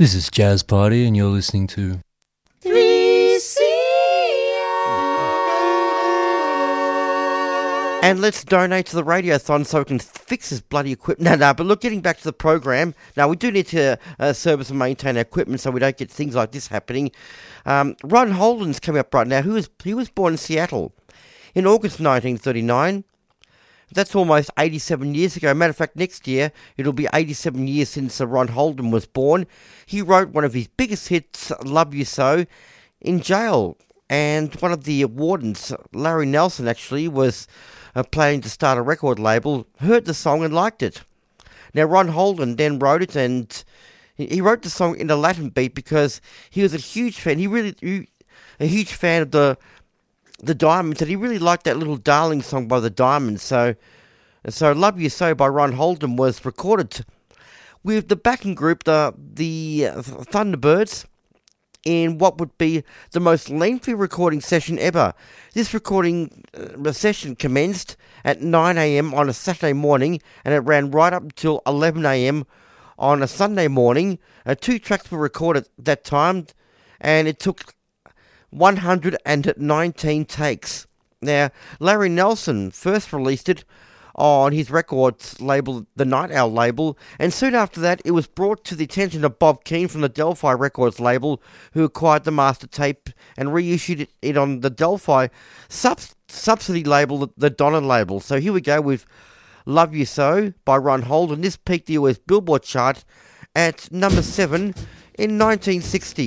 This is Jazz Party, and you're listening to 3CR. And let's donate to the radiothon so we can fix this bloody equipment. No, but look, getting back to the program. Now, we do need to service and maintain our equipment so we don't get things like this happening. Ron Holden's coming up right now. He was born in Seattle in August 1939. That's almost 87 years ago. Matter of fact, next year, it'll be 87 years since Ron Holden was born. He wrote one of his biggest hits, Love You So, in jail. And one of the wardens, Larry Nelson, actually, was planning to start a record label, heard the song and liked it. Now, Ron Holden then wrote it, and he wrote the song in a Latin beat because he was a huge fan. A huge fan of the Diamonds, and he really liked that little darling song by the Diamonds. So Love You So by Ron Holden was recorded with the backing group, the Thunderbirds, in what would be the most lengthy recording session ever. This recording session commenced at 9 a.m. on a Saturday morning, and it ran right up until 11 a.m. on a Sunday morning. 2 tracks were recorded at that time, and it took 119 takes. Now, Larry Nelson first released it on his records label, the Night Owl label, and soon after that it was brought to the attention of Bob Keane from the Delphi Records label, who acquired the master tape and reissued it on the Delphi subsidy label, the Donna label. So here we go with Love You So by Ron Holden. This peaked the US Billboard chart at number 7 in 1960.